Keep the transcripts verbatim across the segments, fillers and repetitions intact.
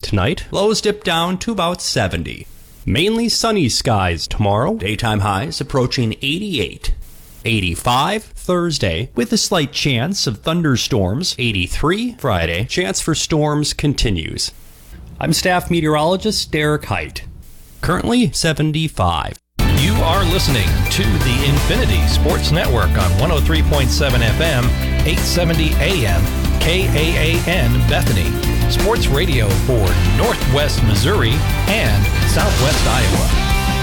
tonight. Lows dip down to about seventy. Mainly sunny skies tomorrow. Daytime highs approaching eighty-eight. eighty-five Thursday with a slight chance of thunderstorms. eighty-three Friday. Chance for storms continues. I'm staff meteorologist Derek Height. Currently seventy-five. You are listening to the Infinity Sports Network on one oh three point seven F M, eight seventy A M, K A A N Bethany. Sports radio for Northwest Missouri and Southwest Iowa.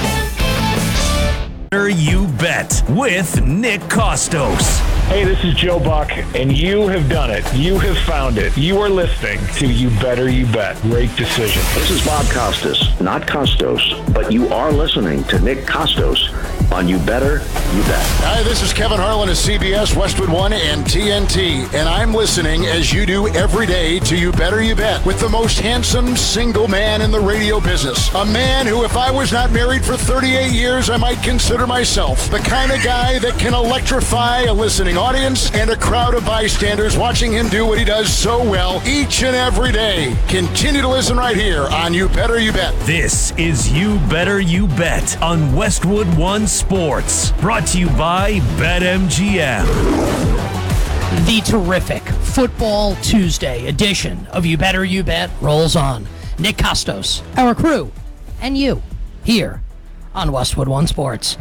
You Bet with Nick Kostos. Hey, this is Joe Buck, and you have done it. You have found it. You are listening to You Better You Bet. Great decision. This is Bob Costas, not Costos, but you are listening to Nick Kostos on You Better You Bet. Hi, this is Kevin Harlan of C B S, Westwood One, and T N T, and I'm listening as you do every day to You Better You Bet with the most handsome single man in the radio business. A man who, if I was not married for thirty-eight years, I might consider myself the kind of guy that can electrify a listening audience and a crowd of bystanders watching him do what he does so well each and every day. Continue to listen right here on You Better You Bet. This is You Better You Bet on Westwood One Sports, brought to you by BetMGM. The terrific Football Tuesday edition of You Better You Bet rolls on. Nick Kostos, our crew, and you here on Westwood One Sports.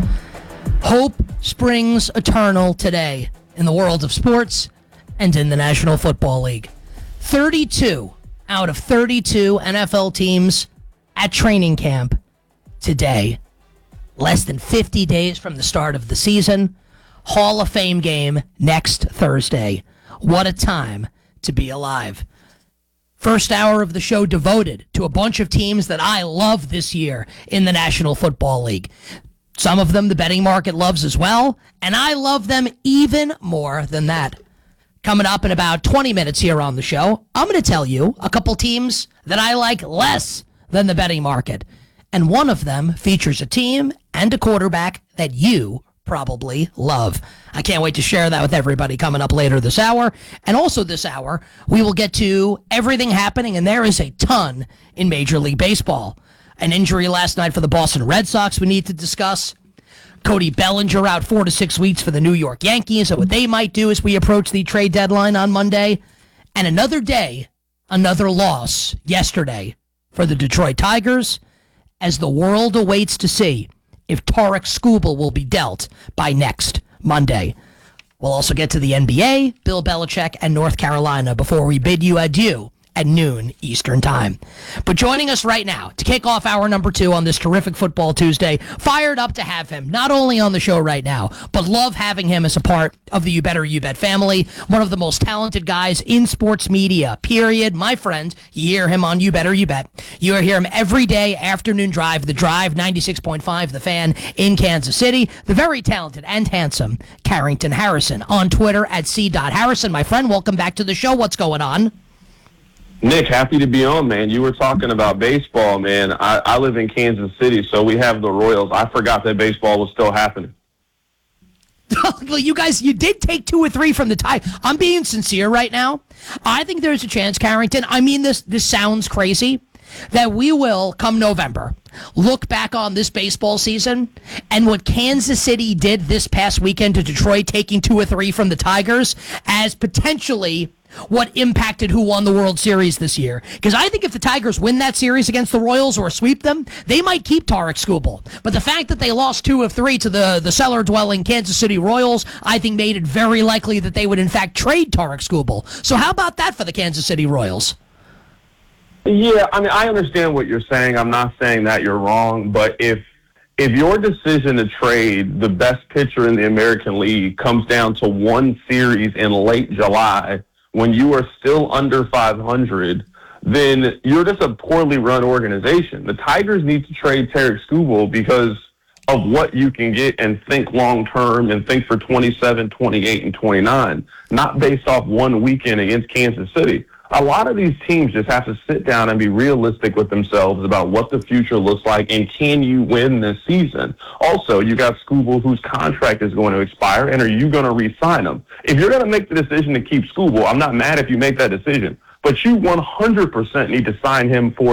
Hope springs eternal today in the world of sports and in the National Football League. thirty-two out of thirty-two N F L teams at training camp today. Less than fifty days from the start of the season. Hall of Fame game next Thursday. What a time to be alive. First hour of the show devoted to a bunch of teams that I love this year in the National Football League. Some of them the betting market loves as well, and I love them even more than that. Coming up in about twenty minutes here on the show, I'm going to tell you a couple teams that I like less than the betting market. And one of them features a team and a quarterback that you probably love. I can't wait to share that with everybody coming up later this hour. And also this hour, we will get to everything happening, and there is a ton in Major League Baseball. An injury last night for the Boston Red Sox we need to discuss. Cody Bellinger out four to six weeks for the New York Yankees, and what they might do as we approach the trade deadline on Monday. And another day, another loss yesterday for the Detroit Tigers, as the world awaits to see if Tarek Skubal will be dealt by next Monday. We'll also get to the N B A, Bill Belichick, and North Carolina before we bid you adieu at noon Eastern Time. But joining us right now to kick off hour number two on this terrific Football Tuesday, fired up to have him, not only on the show right now, but love having him as a part of the You Better You Bet family, one of the most talented guys in sports media, period. My friend, you hear him on You Better You Bet. You hear him every day, afternoon drive, The Drive, ninety-six point five, The Fan in Kansas City. The very talented and handsome Carrington Harrison on Twitter at C. Harrison. My friend, welcome back to the show. What's going on? Nick, happy to be on, man. You were talking about baseball, man. I, I live in Kansas City, so we have the Royals. I forgot that baseball was still happening. Well, you guys, you did take two or three from the tie. I'm being sincere right now. I think there's a chance, Carrington, I mean this, this sounds crazy, that we will, come November, look back on this baseball season and what Kansas City did this past weekend to Detroit, taking two or three from the Tigers, as potentially what impacted who won the World Series this year. Because I think if the Tigers win that series against the Royals or sweep them, they might keep Tarek Skubal. But the fact that they lost two of three to the, the cellar-dwelling Kansas City Royals, I think made it very likely that they would in fact trade Tarek Skubal. So how about that for the Kansas City Royals? Yeah, I mean, I understand what you're saying. I'm not saying that you're wrong, but if if your decision to trade the best pitcher in the American League comes down to one series in late July, when you are still under five hundred, then you're just a poorly run organization. The Tigers need to trade Tarek Skubal because of what you can get and think long-term and think for twenty-seven, twenty-eight, and twenty-nine, not based off one weekend against Kansas City. A lot of these teams just have to sit down and be realistic with themselves about what the future looks like and can you win this season. Also, you got Skubal, whose contract is going to expire, and are you going to re-sign him? If you're going to make the decision to keep Skubal, I'm not mad if you make that decision, but you one hundred percent need to sign him for